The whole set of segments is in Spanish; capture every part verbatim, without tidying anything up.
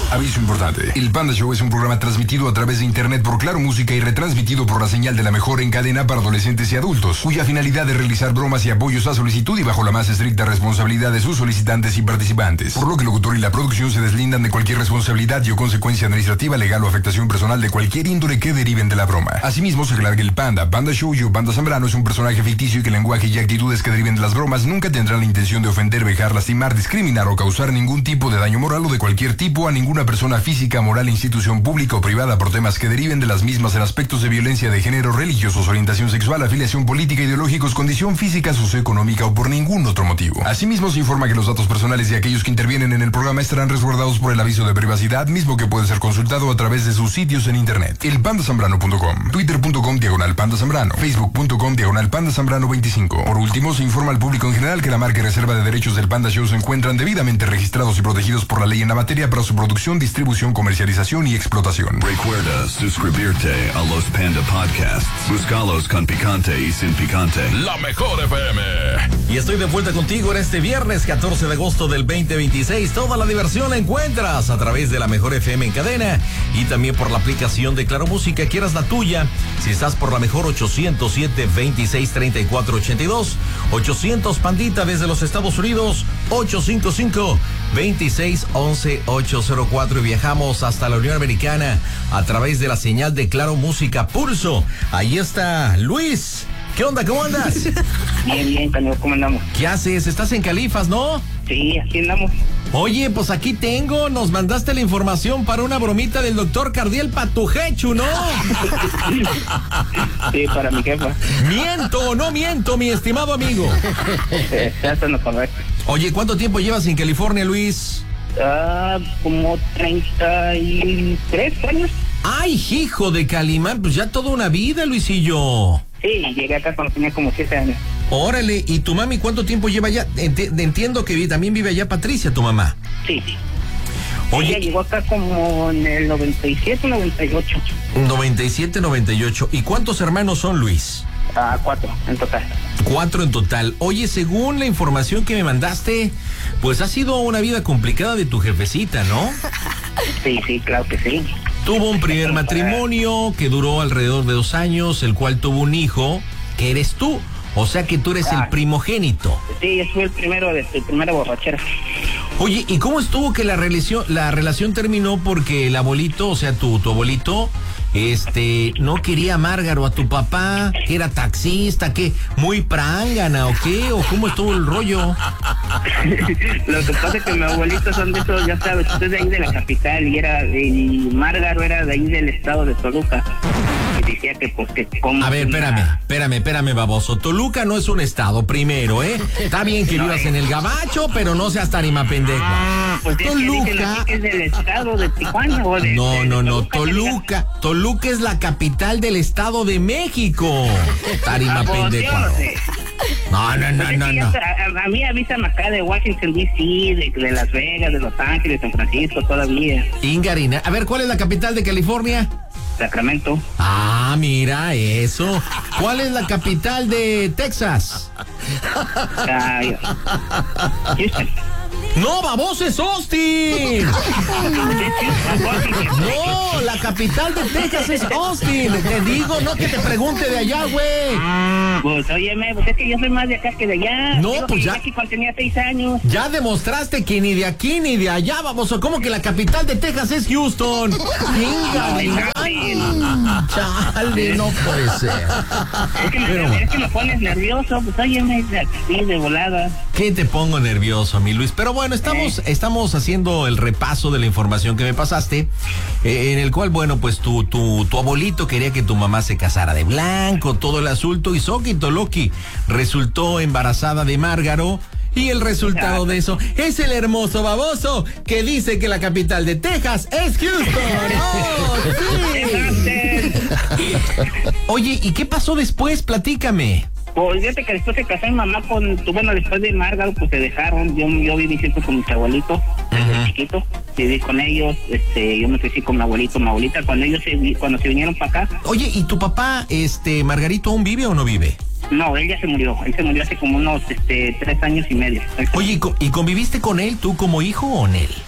Aviso importante. El Panda Show es un programa transmitido a través de internet por Claro Música y retransmitido por la señal de la mejor en cadena para adolescentes y adultos, cuya finalidad es realizar bromas y apoyos a solicitud y bajo la más estricta responsabilidad de sus solicitantes y participantes. Por lo que el locutor y la producción se deslindan de cualquier responsabilidad y o consecuencia administrativa, legal o afectación personal de cualquier índole que deriven de la broma. Asimismo, se aclara que el Panda, Panda Show y o Panda Zambrano es un personaje ficticio y que el lenguaje y actitudes que deriven de las bromas nunca tendrán la intención de ofender, vejar, lastimar, discriminar o causar ningún tipo de daño moral o de cualquier tipo a ninguna persona física, moral, institución pública o privada por temas que deriven de las mismas en aspectos de violencia de género, religiosos, orientación sexual, afiliación política, ideológicos, condición física, socioeconómica o por ningún otro motivo. Asimismo, se informa que los datos personales de aquellos que intervienen en el programa estarán resguardados por el aviso de privacidad, mismo que puede ser consultado a través de sus sitios en internet. el panda zambrano punto com, twitter punto com diagonal panda zambrano, facebook punto com diagonal panda zambrano veinticinco. Por último, se informa al público en general que la marca y reserva de derechos del Panda Show se encuentran debidamente registrados y protegidos por la ley en la materia para su producción, distribución, comercialización y explotación. Recuerda suscribirte a los Panda Podcasts. Búscalos con picante y sin picante. La mejor F M. Y estoy de vuelta contigo en este viernes catorce de agosto del veinte veintiséis. Toda la diversión la encuentras a través de la mejor F M en cadena y también por la aplicación de Claro Música. Quieras la tuya, si estás por la mejor ochocientos siete, veintiséis, treinta y cuatro, ochenta y dos, ochocientos Pandita desde los Estados Unidos, ochocientos cincuenta y cinco, veintiséis, once, ochocientos cuatro y viajamos hasta la Unión Americana a través de la señal de Claro Música Pulso. Ahí está Luis. ¿Qué onda? ¿Cómo andas? Bien, bien, Canelo, ¿cómo andamos? ¿Qué haces? Estás en Califas, ¿no? Sí, aquí andamos. Oye, pues aquí tengo, nos mandaste la información para una bromita del doctor Cardiel Patujechu, ¿no? Sí, para mi jefa. Miento, no miento, mi estimado amigo. Ya está en lo correcto. Oye, ¿cuánto tiempo llevas en California, Luis? Ah, como treinta y tres años. Ay, hijo de Calimán, pues ya toda una vida, Luisillo. Sí, llegué acá cuando tenía como siete años. Órale, ¿y tu mami cuánto tiempo lleva allá? Ent- entiendo que vi- también vive allá Patricia, tu mamá. Sí. Oye, Ella llegó acá como en el noventa y siete, noventa y ocho. noventa y siete, noventa y ocho. ¿Y cuántos hermanos son, Luis? Ah, cuatro en total. Cuatro en total. Oye, según la información que me mandaste, pues ha sido una vida complicada de tu jefecita, ¿no? Sí, sí, claro que sí. Tuvo un primer matrimonio que duró alrededor de dos años, el cual tuvo un hijo, que eres tú. O sea que tú eres Ah. el primogénito. Sí, yo fui el primero de el primera borrachera. Oye, ¿y cómo estuvo que la relación, la relación terminó porque el abuelito, o sea, tu, tu abuelito, este, no quería a Márgaro, a tu papá, que era taxista, que muy prángana o qué, o cómo estuvo el rollo? Lo que pasa es que mi abuelito son de esos, ya sabes, usted es de ahí de la capital y era, y Márgaro era de ahí del estado de Toluca. Y decía que pues que como... A ver, espérame, espérame, espérame, baboso. Toluca no es un estado, primero, ¿eh? Está bien que vivas en el Gabacho, pero no seas tarima pendejo. Ah, pues es Toluca. que dicen aquí que es del estado de Tijuana o de... No, de- no, de no, Toluca. Toluca, Toluca es la capital del estado de México. Tarima Ah, pues, pendejo. yo no sé. No, no, no, Pues es no, que ya no. está, A, a mí avísame acá de Washington D C, de, de Las Vegas, de Los Ángeles, San Francisco, todavía. Ingarina. A ver, ¿cuál es la capital de California? Sacramento. Ah, mira eso. ¿Cuál es la capital de Texas? Ay, Houston. No, baboso, es Austin. No, la capital de Texas es Austin. Te digo, no que te pregunte de allá, güey. Pues óyeme, pues es que yo soy más de acá que de allá. No, Digo pues que ya- llegué aquí cuando tenía seis años. Ya demostraste que ni de aquí ni de allá, baboso. ¿Cómo que la capital de Texas es Houston? Venga, venga. Chale, no puede ser. Es que, me, Pero bueno. es que me pones nervioso, pues óyeme, así de volada. ¿Qué te pongo nervioso, mi Luis? Pero bueno, estamos, estamos haciendo el repaso de la información que me pasaste, eh, en el cual, bueno, pues tu, tu, tu abuelito quería que tu mamá se casara de blanco, todo el asunto, y Soquito Loki resultó embarazada de Márgaro. Y el resultado de eso es el hermoso baboso que dice que la capital de Texas es Houston. ¡Oh, sí! Oye, ¿y qué pasó después? Platícame. Pues fíjate que después se casó mi mamá con, tu- bueno, después de Márgaro, pues se dejaron. Yo, yo viví siempre con mis abuelitos, desde Ajá. chiquito. Viví con ellos, este, yo me crecí con mi abuelito, mi abuelita. Cuando ellos se, vi- cuando se vinieron para acá, Oye, ¿y tu papá, este, Margarito, aún vive o no vive? no, él ya se murió. Él se murió hace como unos, este, tres años y medio. Oye, ¿y, co- y conviviste con él tú como hijo o en él?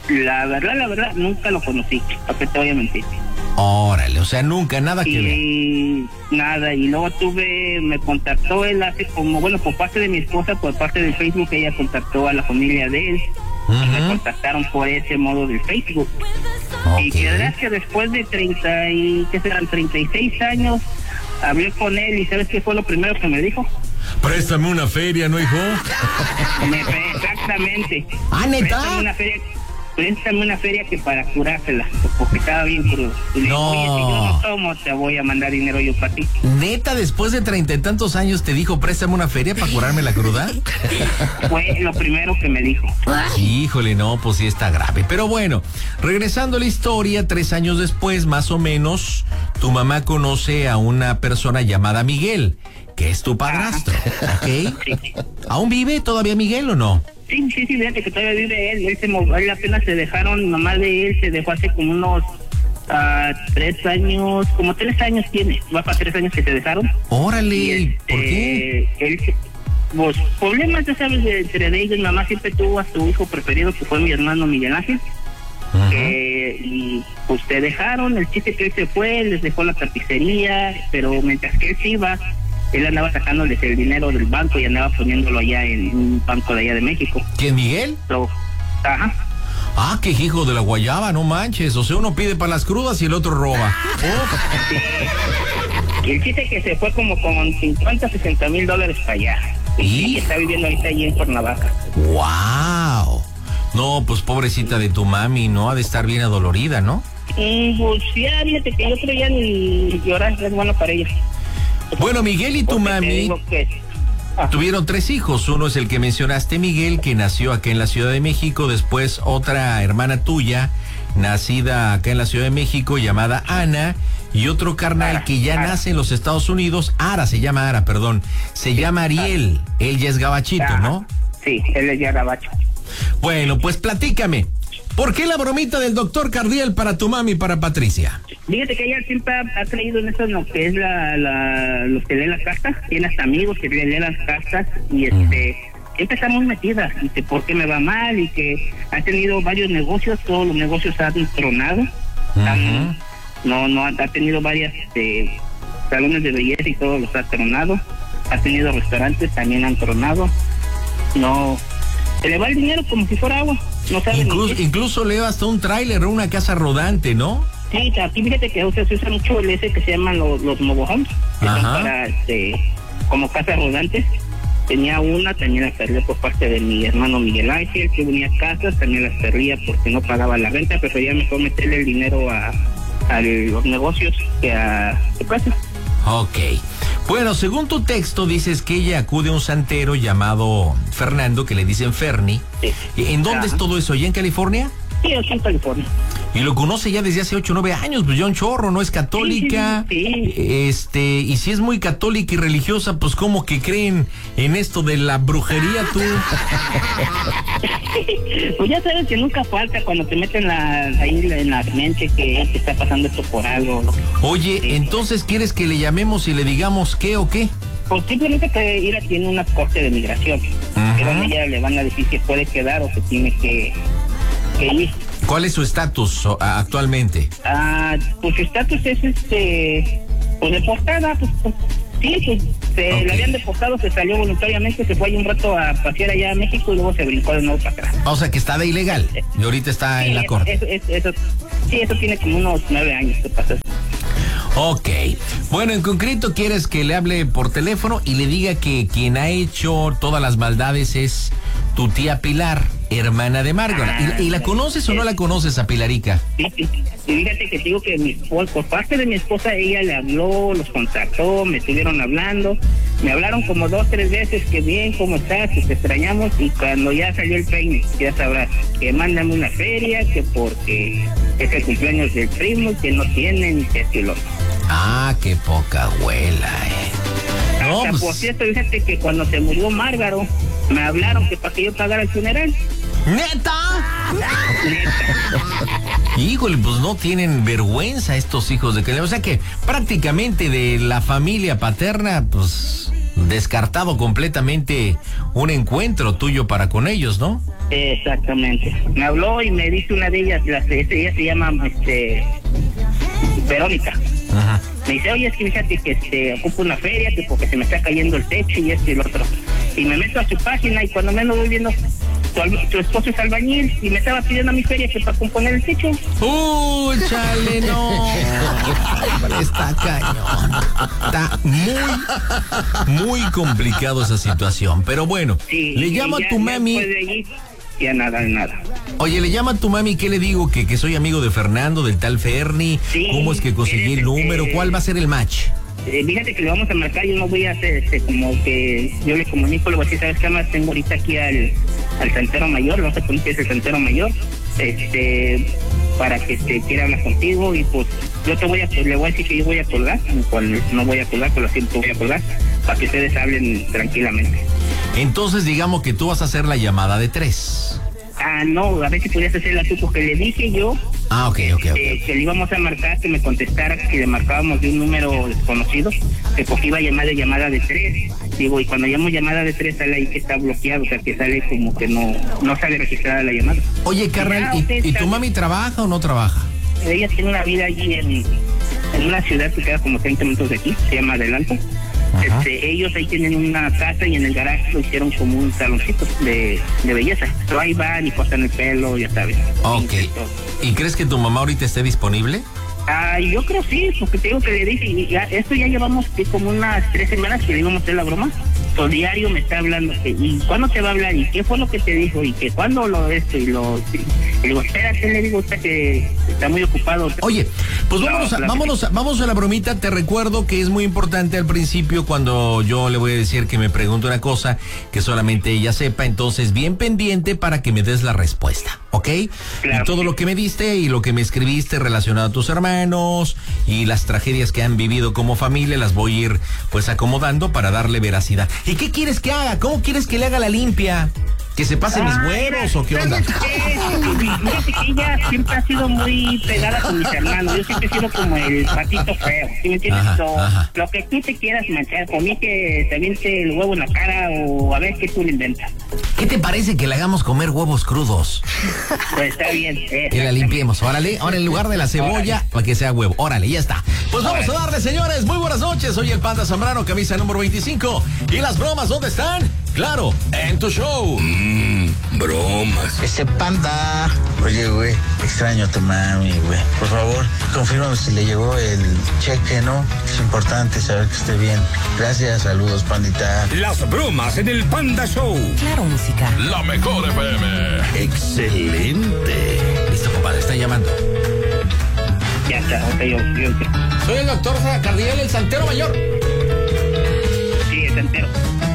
La verdad, la verdad, nunca lo conocí, para que te voy a mentir. Órale, o sea, nunca, nada que ver. Y nada, y luego tuve, me contactó él hace como, bueno, por parte de mi esposa, por parte del Facebook, ella contactó a la familia de él. Uh-huh. Me contactaron por ese modo del Facebook. Okay. Y que que después de treinta y, ¿qué serán? treinta y seis años, hablé con él y ¿sabes qué fue lo primero que me dijo? Préstame una feria, ¿no, hijo? Me, exactamente. ¿Ah, neta? Préstame una feria, préstame una feria que para curársela, porque estaba bien crudo. Y le No. digo, oye, si yo no tomo, te voy a mandar dinero yo para ti. ¿Neta, después de treinta y tantos años te dijo, préstame una feria para curarme la cruda? Fue lo primero que me dijo. Híjole, no, pues sí está grave. Pero bueno, regresando a la historia, tres años después, más o menos, tu mamá conoce a una persona llamada Miguel, que es tu padrastro, ¿ok? Sí. ¿Aún vive todavía Miguel o no? Sí, sí, sí, fíjate que todavía vive él. Él, se, él apenas se dejaron, mamá de él se dejó hace como unos uh, tres años, como tres años tiene. Va para tres años que se dejaron. Órale, Y, ¿por qué? eh, Él, pues, problemas, ya sabes, de, entre ellos. Mamá siempre tuvo a su hijo preferido, que fue mi hermano Miguel Ángel. Uh-huh. Eh, y pues se dejaron, el chiste que él se fue, les dejó la tapicería, pero mientras que él se iba, él andaba sacándoles el dinero del banco y andaba poniéndolo allá en un banco de allá de México. ¿Quién, Miguel? So, ajá. Ah, qué hijo de la guayaba, no manches. O sea, uno pide para las crudas y el otro roba. Y el chiste que se fue como con cincuenta, sesenta mil dólares para allá. ¿Y? Y está viviendo ahorita allí en Cuernavaca. ¡Wow! No, pues pobrecita de tu mami, ¿no? Ha de estar bien adolorida, ¿no? Y pues ya, fíjate que yo creo ya ni llorar es bueno para ella. Bueno, Miguel y tu Porque te mami digo que- ah, tuvieron tres hijos. Uno es el que mencionaste, Miguel, que nació acá en la Ciudad de México. Después otra hermana tuya, nacida acá en la Ciudad de México, llamada Ana. Y otro carnal Ara, que ya Ara. nace en los Estados Unidos. Ara, se llama Ara, perdón. Se llama Ariel. Él ya es gabachito, ajá. ¿no? Sí, él es ya gabacho. Bueno, pues platícame. ¿Por qué la bromita del doctor Cardiel para tu mami y para Patricia? Fíjate que ella siempre ha, ha creído en eso, en lo que es la, la, los que leen las cartas. Tiene hasta amigos que leen las cartas y este siempre está muy metida. Dice, ¿por qué me va mal? Y que ha tenido varios negocios, todos los negocios han tronado. Han- Ujú. no, no, ha, ha tenido varias este, salones de belleza y todos los ha tronado. Ha tenido restaurantes, también han tronado. No, se le va el dinero como si fuera agua. No sabe ni Incluso, qué. incluso leo hasta un tráiler o una casa rodante, ¿no? Sí, aquí fíjate que o sea, se usa mucho el ese que se llaman los, los mobile homes, que son Ajá. para, este, como casas rodantes. Tenía una, también la perdí por parte de mi hermano Miguel Ángel, que unía casas, también las perdía porque no pagaba la renta, prefería mejor meterle el dinero a, a los negocios que a su casa. Ok. Bueno, según tu texto dices que ella acude a un santero llamado Fernando, que le dicen Ferni. Sí. ¿En dónde Ajá. es todo eso? ¿Allá en California? Sí, aquí en California. Y lo conoce ya desde hace ocho o nueve años, pues ya un chorro, ¿no? Es católica. Sí, sí, Este, y si es muy católica y religiosa, pues ¿cómo que creen en esto de la brujería tú? Pues ya sabes que nunca falta cuando te meten la, ahí en la mente que te está pasando esto por algo. Oye, Sí. entonces ¿quieres que le llamemos y le digamos qué o qué? Pues simplemente que ir a tiene una corte de migración. Ajá. Que donde ella le van a decir que puede quedar o que tiene que, que ir. ¿Cuál es su estatus o, a- actualmente? Ah, pues su estatus es este, pues deportada, pues, pues sí, pues se Ok. le habían deportado, se salió voluntariamente, se fue ahí un rato a pasear allá a México y luego se brincó de nuevo para atrás. O sea, que está de ilegal y ahorita está Sí, en la eso- corte. Eso, eso, eso- sí, eso tiene como unos nueve años que pasó. Ok. Bueno, en concreto quieres que le hable por teléfono y le diga que quien ha hecho todas las maldades es tu tía Pilar, hermana de Márgara. ¿Y, y la conoces o no la conoces a Pilarica? Sí, sí. Y fíjate que te digo que mi esposa, por parte de mi esposa, ella le habló, los contactó, me estuvieron hablando, me hablaron como dos, tres veces, que bien, ¿cómo estás? Que te extrañamos, y cuando ya salió el training, ya sabrás, que mándame una feria, que porque es el cumpleaños del primo, que no tienen, que esto y lo otro. Ah, qué poca abuela, eh. No, Hasta, pues, por cierto, fíjate que cuando se murió Márgaro, me hablaron que para que yo pagara el funeral. ¿neta? Híjole, pues no tienen vergüenza estos hijos de que... O sea que prácticamente de la familia paterna, pues descartado completamente un encuentro tuyo para con ellos, ¿no? Exactamente. Me habló y me dice una de ellas, la, ella se llama este, Verónica. Ajá. Me dice, oye, es que fíjate que este, ocupo una feria, que porque se me está cayendo el techo y esto y lo otro. Y me meto a su página y cuando menos voy viendo, tu, tu esposo es albañil y me estaba pidiendo a mi feria que para componer el techo. ¡Uy, chale, no! Está cañón. Está muy, muy complicado esa situación. Pero bueno, Sí, le y llama ya- a tu ya mami. después de allí, ya nada, nada. Oye, le llama a tu mami, ¿qué le digo? Que, que soy amigo de Fernando, del tal Ferni. Sí, ¿Cómo es que conseguí el este, número? ¿Cuál va a ser el match? Eh, fíjate que le vamos a marcar, yo no voy a hacer este, como que yo le comunico, le voy a decir, ¿sabes qué más? Tengo ahorita aquí al, al santero mayor, no sé por qué es el santero mayor, este, para que te quiera hablar contigo y pues yo te voy a, le voy a decir que yo voy a colgar, cual no voy a colgar, pero siempre voy a colgar, para que ustedes hablen tranquilamente. Entonces, digamos que tú vas a hacer la llamada de tres. Ah, no, a ver si podías hacerla tú, porque le dije yo Ah, ok, ok, ok. eh, que le íbamos a marcar, que me contestara, que le marcábamos de un número desconocido, que porque iba a llamar de llamada de tres. Digo, y cuando llamo llamada de tres sale ahí que está bloqueado, o sea, que sale como que no no sale registrada la llamada. Oye, carnal, Ya, ¿y, usted ¿y tu sabe. mami trabaja o no trabaja? Ella tiene una vida allí en, en una ciudad que queda como treinta minutos de aquí, se llama Adelanto. Ajá. Este, ellos ahí tienen una casa y en el garaje lo hicieron como un saloncito de, de belleza. Pero ahí van y cortan el pelo, ya sabes. Ok. Y todo. ¿Y crees que tu mamá ahorita esté disponible? Ah, yo creo sí, porque te digo que le dije, y ya, esto ya llevamos que como unas tres semanas que le íbamos a hacer la broma. Todo diario me está hablando, que, ¿y cuándo te va a hablar? ¿Y qué fue lo que te dijo? ¿Y que cuándo lo esto? Y lo... Y le digo, espérate, le digo, usted que está muy ocupado. Oye, pues No, vámonos, a, claro. vámonos, a, vamos a la bromita. Te recuerdo que es muy importante al principio cuando yo le voy a decir que me pregunte una cosa que solamente ella sepa. Entonces, bien pendiente para que me des la respuesta, ¿ok? Claro. Y todo lo que me diste y lo que me escribiste relacionado a tus hermanos y las tragedias que han vivido como familia, las voy a ir pues acomodando para darle veracidad. ¿Y qué quieres que haga? ¿Cómo quieres que le haga la limpia? ¿Que se pase mis Ah, huevos mira, o qué onda? ¿sabes qué? Fíjate que ella siempre ha sido muy pegada con mis hermanos. Yo siempre he sido como el patito feo, ¿sí me entiendes? Ajá, lo, ajá. lo que tú te quieras manchar, por mí que te aviente el huevo en la cara o a ver qué tú le inventas. ¿Qué te parece que le hagamos comer huevos crudos? Pues está bien. Eh, Que la limpiemos, órale. Ahora en lugar de la cebolla, Órale. para que sea huevo. Órale, ya está. Pues vamos Órale. a darle, señores. Muy buenas noches. Soy el Panda Zambrano, camisa número veinticinco. ¿Y las bromas dónde están? Claro, en tu show. Mmm, bromas. Este Panda. Oye, güey, extraño a tu mami, güey. Por favor, confírmame si le llegó el cheque, ¿no? Es importante saber que esté bien. Gracias, saludos, pandita. Las bromas en el Panda Show. Claro, música. La mejor F M. Excelente. Listo, compadre, está llamando. Ya está, ahorita yo, yo, Soy el doctor Cardiel, el santero mayor. sí, está entero.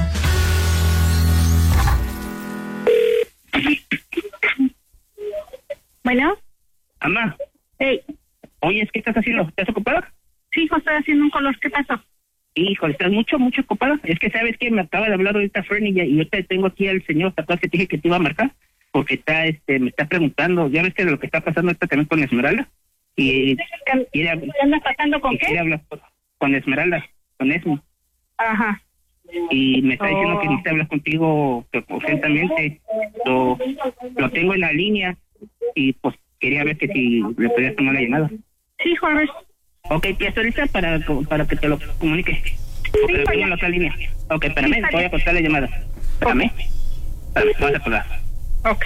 Bueno, Mamá, hey, oye, ¿qué estás haciendo? ¿Estás ocupada? sí, hijo, estoy haciendo un color. ¿Qué pasó? Híjole, estás mucho, mucho ocupada. Es que sabes que me acaba de hablar ahorita Fernie y, y yo te tengo aquí al señor, ¿te acuerdas que te dije que te iba a marcar? Porque está, este, me está preguntando, ya ves que de lo que está pasando ahorita también con Esmeralda. Y quiere, ¿Qué andas pasando con y quiere qué? hablar con Esmeralda, con Esme. Ajá. Y me está diciendo que Oh. necesita hablar contigo que urgentemente. Lo, lo tengo en la línea y pues quería ver que si le podías tomar la llamada. Sí, hijo, a ver. Ok, ¿ya está lista para, para que te lo comunique? Ok, lo tengo en la otra línea. Ok, espérame, Sí, está voy a bien. cortar la llamada. Espérame. Espérame, vamos a colgar. Ok.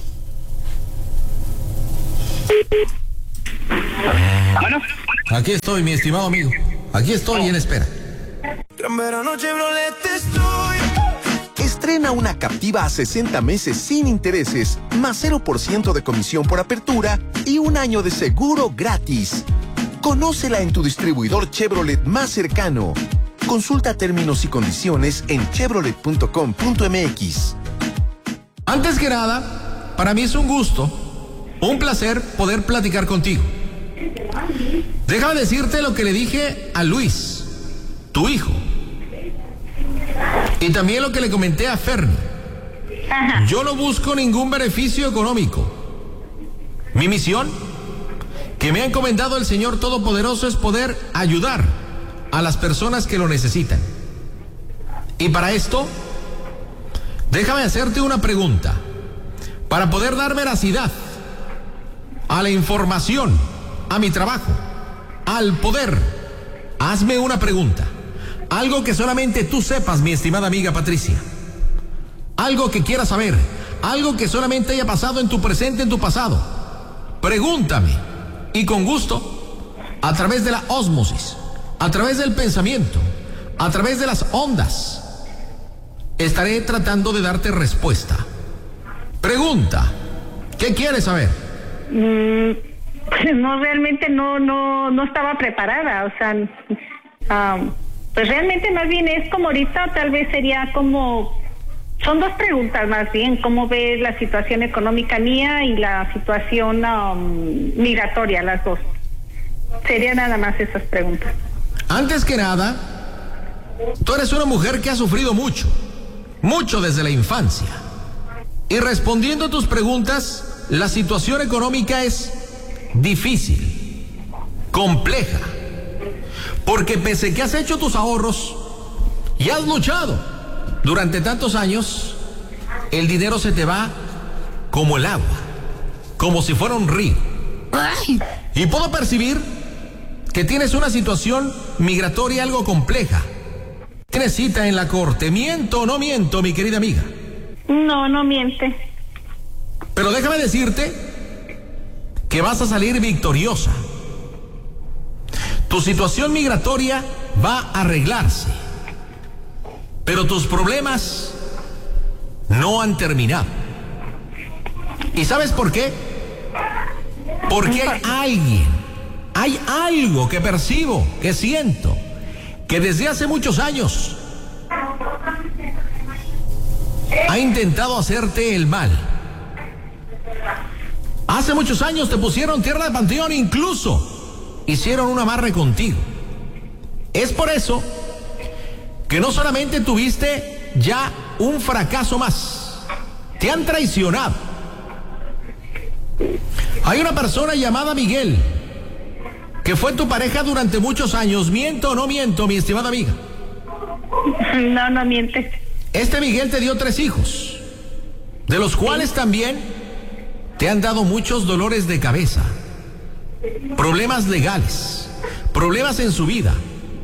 Bueno, Aquí estoy, mi estimado amigo. Aquí estoy en espera. Estrena una Captiva a sesenta meses sin intereses, más cero por ciento de comisión por apertura y un año de seguro gratis. Conócela en tu distribuidor Chevrolet más cercano. Consulta términos y condiciones en chevrolet punto com punto m x. Antes que nada, para mí es un gusto, un placer poder platicar contigo. Déjame decirte lo que le dije a Luis, tu hijo. Y también lo que le comenté a Fernie. Ajá. Yo no busco ningún beneficio económico. Mi misión, que me ha encomendado el Señor Todopoderoso, es poder ayudar a las personas que lo necesitan. Y para esto, déjame hacerte una pregunta. para poder dar veracidad a la información, a mi trabajo, al poder, hazme una pregunta. Algo que solamente tú sepas, mi estimada amiga Patricia. Algo que quieras saber. Algo que solamente haya pasado en tu presente, en tu pasado. Pregúntame. Y con gusto, a través de la ósmosis, a través del pensamiento, a través de las ondas, estaré tratando de darte respuesta. Pregunta. ¿Qué quieres saber? Mm, no, realmente no, no, no estaba preparada. O sea, um, pues realmente más bien es como ahorita, tal vez sería como, son dos preguntas más bien, cómo ves la situación económica mía y la situación um, migratoria, las dos. Sería nada más esas preguntas. Antes que nada, tú eres una mujer que ha sufrido mucho, mucho desde la infancia. Y respondiendo a tus preguntas, la situación económica es difícil, compleja. Porque pese que has hecho tus ahorros y has luchado durante tantos años, el dinero se te va como el agua, como si fuera un río. Ay. Y puedo percibir que tienes una situación migratoria algo compleja. Tienes cita en la corte. ¿Miento o no miento, mi querida amiga? No, no miente. Pero déjame decirte que vas a salir victoriosa. Tu situación migratoria va a arreglarse, pero tus problemas no han terminado. ¿Y sabes por qué? Porque hay alguien, hay algo que percibo, que siento, que desde hace muchos años ha intentado hacerte el mal. Hace muchos años te pusieron tierra de panteón, incluso hicieron un amarre contigo. Es por eso que no solamente tuviste ya un fracaso más, te han traicionado. Hay una persona llamada Miguel, que fue tu pareja durante muchos años. ¿Miento o no miento, mi estimada amiga? No, no mientes. Este Miguel te dio tres hijos, de los cuales también te han dado muchos dolores de cabeza, problemas legales, problemas en su vida.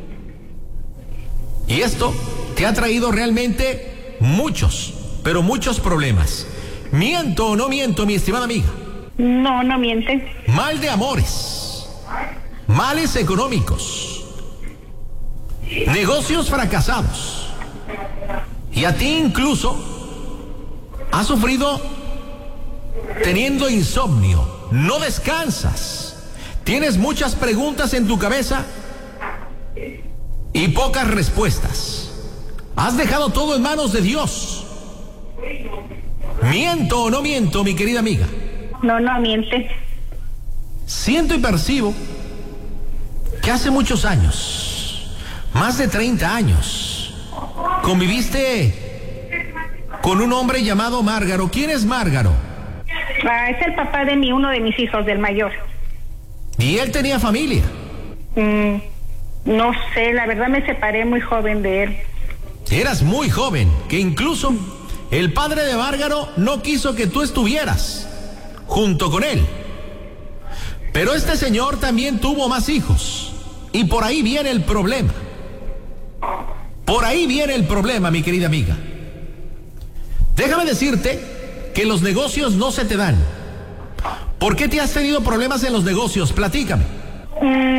Y esto te ha traído realmente muchos, pero muchos problemas. ¿Miento o no miento, mi estimada amiga? No, no mientes. Mal de amores, males económicos, negocios fracasados. Y a ti incluso has sufrido teniendo insomnio, no descansas, tienes muchas preguntas en tu cabeza y pocas respuestas. Has dejado todo en manos de Dios. ¿Miento o no miento, mi querida amiga? No, no mientes. Siento y percibo que hace muchos años, más de treinta años, conviviste con un hombre llamado Márgaro. ¿Quién es Márgaro? Ah, es el papá de mi, uno de mis hijos, del mayor. ¿Y él tenía familia? Mm, no sé, la verdad me separé muy joven de él. Eras muy joven, que incluso el padre de Márgaro no quiso que tú estuvieras junto con él. Pero este señor también tuvo más hijos. Y por ahí viene el problema. Por ahí viene el problema, mi querida amiga. Déjame decirte que los negocios no se te dan. ¿Por qué te has tenido problemas en los negocios? Platícame. Mm,